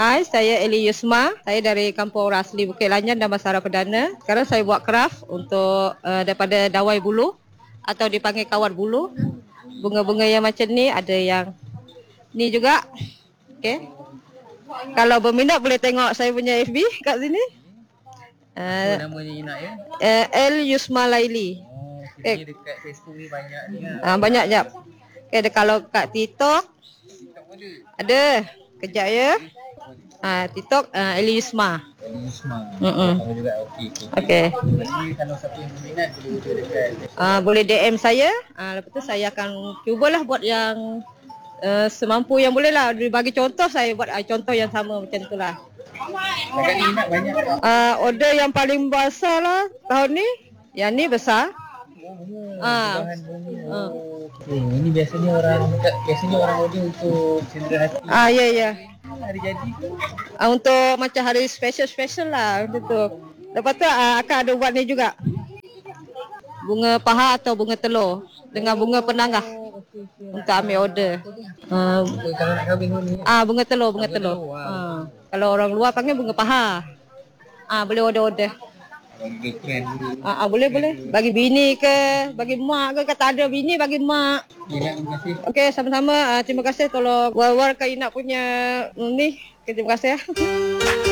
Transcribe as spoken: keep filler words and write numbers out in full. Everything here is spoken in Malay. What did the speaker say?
Hai, saya Eli Yusma. Saya dari Kampung Rasli Bukit Lanjan dan Basara Perdana. Sekarang saya buat kraft untuk uh, daripada dawai bulu atau dipanggil kawat bulu. Bunga-bunga yang macam ni, ada yang ni juga. Okey. Kalau berminat boleh tengok saya punya F B kat sini. Apa Uh, namanya Ina ya? uh, El Yusma Laili. Oh, Eh. kita dekat Facebook ni banyak ni lah. Uh, banyak jap. Okay, kalau kat TikTok ada. Kejap ya. Ah, TikTok uh, Eli Yusma. Eli Yusma. Mm-mm. Sama juga. Okey, okey. Okey. Jadi kalau siapa yang berminat boleh hubungi dekat. Ah, boleh D M saya. Ah, lepas tu saya akan cubalah buat yang uh, semampu yang boleh lah. Bagi contoh saya buat uh, contoh yang sama macam tu lah. Dekat ni nak banyak tak? Uh, order yang paling besar lah tahun ni. Yang ni besar. Oh, Ah. bahan bunga. Ah. Oh, okay. Ini biasanya orang biasanya orang order untuk cendera hati. Ah, ya ya. Hari jadi tu. Uh, untuk macam hari special-special lah macam tu. Lepas tu uh, akan ada buat ni juga. Bunga paha atau bunga telur dengan bunga penangah untuk ambil order. Uh, Kalau nak kahwin ni. ah bunga telur, bunga, Bunga telur. telur, wow. Ah, kalau orang luar panggil bunga paha. Ah, boleh order-order. Bagi girlfriend dulu. Ah, ah, boleh boleh. Bagi bini ke, bagi mak ke, kata ada bini bagi mak. Ina, terima kasih. Okey, sama-sama. Ah, terima kasih tolong war-warkan Ina punya ni. Okay, terima kasih.